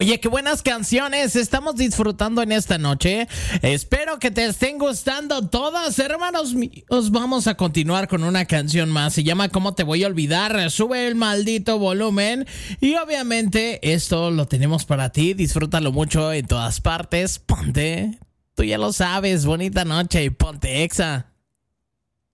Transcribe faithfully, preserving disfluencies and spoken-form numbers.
Oye, qué buenas canciones estamos disfrutando en esta noche. Espero que te estén gustando todas, hermanos míos. Vamos a continuar con una canción más. Se llama ¿Cómo te voy a olvidar? Sube el maldito volumen. Y obviamente esto lo tenemos para ti. Disfrútalo mucho en todas partes. Ponte, tú ya lo sabes. Bonita noche y ponte Exa.